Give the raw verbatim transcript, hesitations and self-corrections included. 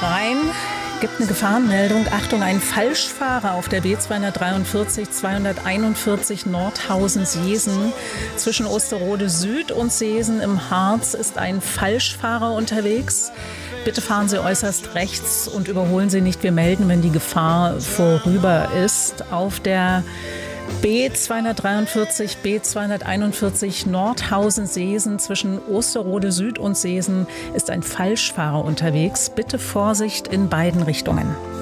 Rhein gibt eine Gefahrenmeldung. Achtung, ein Falschfahrer auf der B zweihundertdreiundvierzig zweihunderteinundvierzig Nordhausen-Seesen. Zwischen Osterode Süd und Seesen im Harz ist ein Falschfahrer unterwegs. Bitte fahren Sie äußerst rechts und überholen Sie nicht. Wir melden, wenn die Gefahr vorüber ist. Auf der B zweihundertdreiundvierzig, B zweihunderteinundvierzig Nordhausen-Seesen zwischen Osterode Süd und Seesen ist ein Falschfahrer unterwegs. Bitte Vorsicht in beiden Richtungen.